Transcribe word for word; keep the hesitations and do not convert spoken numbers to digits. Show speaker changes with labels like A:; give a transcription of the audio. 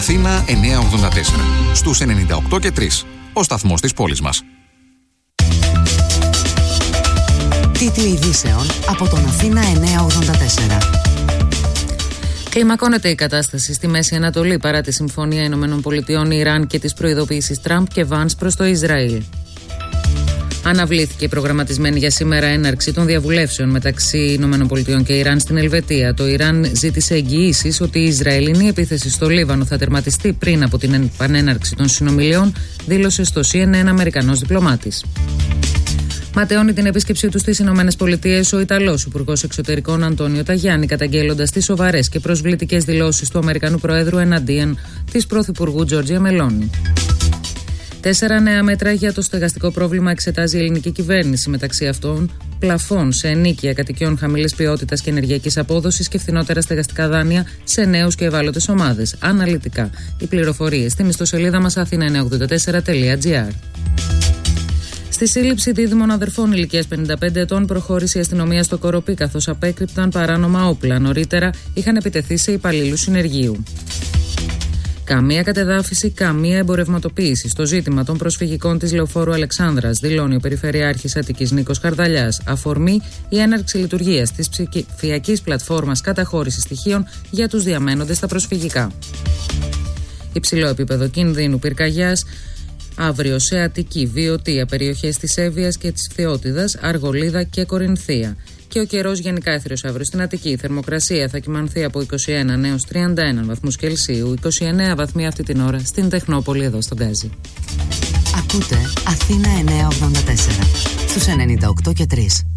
A: Αθήνα εννιακόσια ογδόντα τέσσερα. Στους ενενήντα οκτώ και τρία. Ο σταθμός της πόλης μας.
B: Τίτλοι ειδήσεων από τον Αθήνα εννιακόσια ογδόντα τέσσερα.
C: Κλιμακώνεται η κατάσταση στη Μέση Ανατολή παρά τη Συμφωνία Ηνωμένων Πολιτειών, Ιράν και τις προειδοποιήσεις Τραμπ και Βάνς προς το Ισραήλ. Αναβλήθηκε η προγραμματισμένη για σήμερα έναρξη των διαβουλεύσεων μεταξύ Ηνωμένων Πολιτειών και Ιράν στην Ελβετία. Το Ιράν ζήτησε εγγυήσεις ότι η Ισραηλινή επίθεση στο Λίβανο θα τερματιστεί πριν από την επανέναρξη των συνομιλιών, δήλωσε στο σι εν εν Αμερικανός διπλωμάτης. Ματαιώνει την επίσκεψή του στις Ηνωμένες Πολιτείες ο Ιταλός Υπουργός Εξωτερικών Αντώνιο Ταγιάννη, καταγγέλλοντας τις σοβαρές και προσβλητικές δηλώσεις του Αμερικανού Προέδρου εναντίον της Πρωθυπουργού Τζόρτζια Μελόνι. Τέσσερα νέα μέτρα για το στεγαστικό πρόβλημα εξετάζει η ελληνική κυβέρνηση, μεταξύ αυτών πλαφών σε ενίκια κατοικιών χαμηλής ποιότητας και ενεργειακής απόδοσης και φθηνότερα στεγαστικά δάνεια σε νέους και ευάλωτες ομάδες. Αναλυτικά οι πληροφορίες στην ιστοσελίδα μας αθήνα εννιακόσια ογδόντα τέσσερα τελεία τζι άρ. Στη σύλληψη δίδυμων αδερφών ηλικίας πενήντα πέντε ετών προχώρησε η αστυνομία στο Κοροπή, καθώς απέκρυπταν παράνομα όπλα. Νωρίτερα είχαν επιτεθεί σε υπαλλήλους συνεργείου. Καμία κατεδάφιση, καμία εμπορευματοποίηση στο ζήτημα των προσφυγικών της Λεωφόρου Αλεξάνδρας, δηλώνει ο Περιφερειάρχης Αττικής Νίκος Χαρδαλιάς. Αφορμή η έναρξη λειτουργίας της ψηφιακής πλατφόρμας καταχώρησης στοιχείων για τους διαμένοντες στα προσφυγικά. Υψηλό επίπεδο κινδύνου πυρκαγιάς αύριο σε Αττική, Βιωτία, περιοχές της Εύβοιας και της Φθιώτιδας, Αργολίδα και Κορινθία. Και ο καιρός γενικά έθριος αύριο στην Αττική. Η θερμοκρασία θα κυμανθεί από είκοσι ένα έως τριάντα ένα βαθμούς Κελσίου, είκοσι εννέα βαθμοί αυτή την ώρα στην Τεχνόπολη εδώ στον Γκάζι.
B: Ακούτε Αθήνα εννιακόσια ογδόντα τέσσερα στους ενενήντα οκτώ και τρία.